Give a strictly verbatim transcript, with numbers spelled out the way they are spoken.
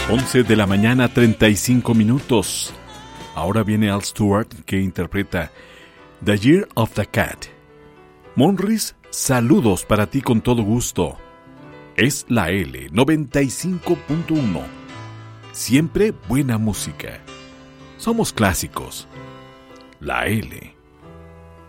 once de la mañana, treinta y cinco minutos. Ahora viene Al Stewart, que interpreta The Year of the Cat. Monris, saludos para ti con todo gusto. Es la L noventa y cinco punto uno. Siempre buena música. Somos clásicos. La L.